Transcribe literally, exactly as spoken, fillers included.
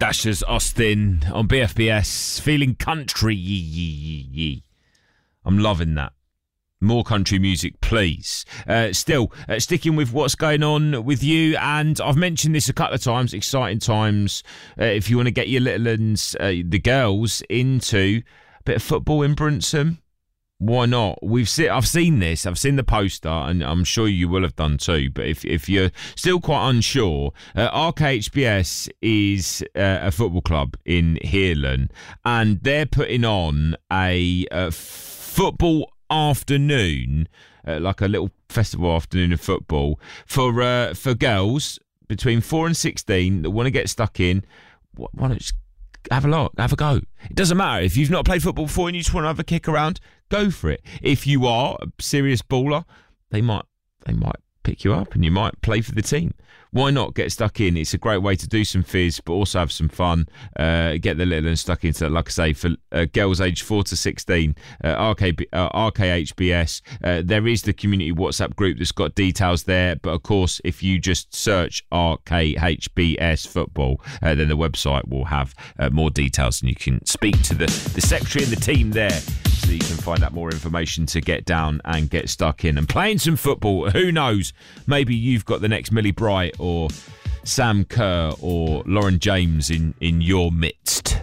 Dashers Austin on B F B S. Feeling country. Yee, yee, yee. I'm loving that. More country music, please. Uh, still, uh, sticking with what's going on with you, and I've mentioned this a couple of times, exciting times. Uh, if you want to get your little ones, uh, the girls, into a bit of football in Brinsham, why not? We've seen, I've seen this. I've seen the poster, and I'm sure you will have done too. But if if you're still quite unsure, uh, R K H B S is uh, a football club in Heerlen, and they're putting on a, a football afternoon, uh, like a little festival afternoon of football for uh, for girls between four and sixteen that want to get stuck in. Why don't just have a look, have a go. It doesn't matter if you've not played football before and you just want to have a kick around. Go for it. If you are a serious baller, they might they might pick you up and you might play for the team. Why not get stuck in? It's a great way to do some fizz, but also have some fun. Uh, get the little and stuck into, like I say, for uh, girls aged four to sixteen, uh, R K, uh, R K H B S. Uh, there is the community WhatsApp group that's got details there. But of course, if you just search R K H B S football, uh, then the website will have uh, more details, and you can speak to the, the secretary and the team there, so that you can find out more information to get down and get stuck in and playing some football. Who knows? Maybe you've got the next Millie Bright or Sam Kerr or Lauren James in, in your midst.